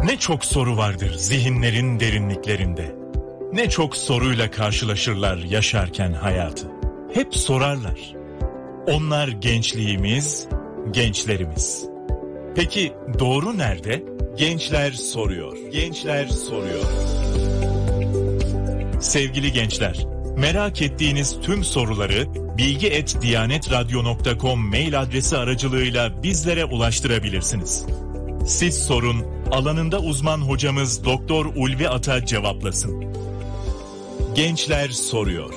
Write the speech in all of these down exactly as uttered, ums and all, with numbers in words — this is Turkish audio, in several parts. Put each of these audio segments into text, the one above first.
Ne çok soru vardır zihinlerin derinliklerinde. Ne çok soruyla karşılaşırlar yaşarken hayatı. Hep sorarlar. Onlar gençliğimiz, gençlerimiz. Peki doğru nerede? Gençler soruyor. Gençler soruyor. Sevgili gençler, merak ettiğiniz tüm soruları bilgi et diyanetradyo nokta com mail adresi aracılığıyla bizlere ulaştırabilirsiniz. Siz sorun, alanında uzman hocamız Doktor Ulvi Ata cevaplasın. Gençler soruyor.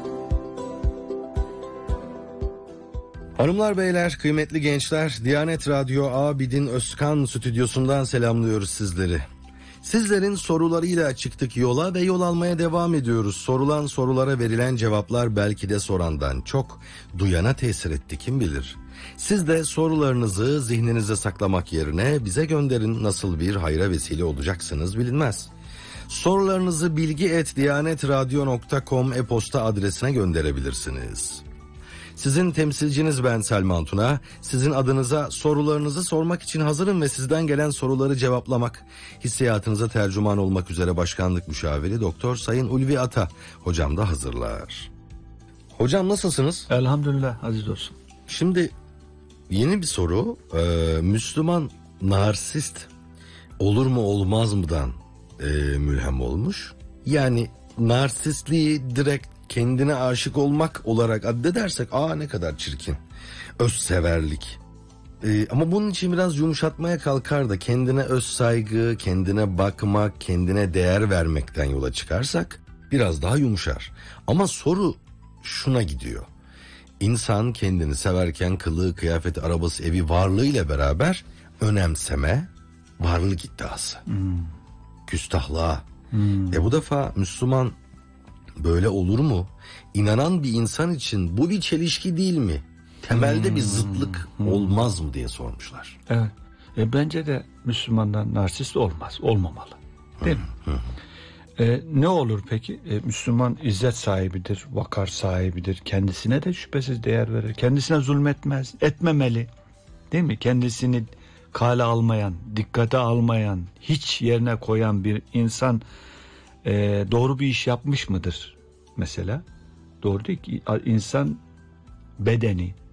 Hanımlar beyler, kıymetli gençler, Diyanet Radyo Abidin Özkan stüdyosundan selamlıyoruz sizleri. Sizlerin sorularıyla çıktık yola ve yol almaya devam ediyoruz. Sorulan sorulara verilen cevaplar belki de sorandan çok, duyana tesir etti kim bilir. Siz de sorularınızı zihninize saklamak yerine bize gönderin, nasıl bir hayra vesile olacaksınız bilinmez. Sorularınızı bilgi et diyanetradyo nokta com e-posta adresine gönderebilirsiniz. Sizin temsilciniz ben Selman Tuna. Sizin adınıza sorularınızı sormak için hazırım ve sizden gelen soruları cevaplamak, hissiyatınıza tercüman olmak üzere Başkanlık Müşaviri Doktor Sayın Ulvi Ata hocam da hazırlar. Hocam nasılsınız? Elhamdülillah aziz olsun. Şimdi yeni bir soru. Ee, Müslüman narsist olur mu olmaz mıdan e, mülhem olmuş. Yani narsistliği direkt kendine aşık olmak olarak addedersek aa ne kadar çirkin. Özseverlik. Ee, ama bunun için biraz yumuşatmaya kalkar da kendine öz saygı, kendine bakmak, kendine değer vermekten yola çıkarsak biraz daha yumuşar. Ama soru şuna gidiyor. İnsan kendini severken kılığı, kıyafeti, arabası, evi, varlığıyla beraber önemseme, varlık iddiası. Hmm. Küstahlığa. Hmm. E bu defa Müslüman böyle olur mu? İnanan bir insan için bu bir çelişki değil mi? Temelde hmm. bir zıtlık hmm. olmaz mı diye sormuşlar. Evet. E, bence de Müslümandan narsist olmaz, olmamalı. Değil hmm. mi? Hmm. E, ne olur peki? E, Müslüman izzet sahibidir, vakar sahibidir. Kendisine de şüphesiz değer verir. Kendisine zulmetmez, etmemeli. Değil mi? Kendisini kale almayan, dikkate almayan, hiç yerine koyan bir insan e, doğru bir iş yapmış mıdır? Mesela doğru değil ki, insan bedeni,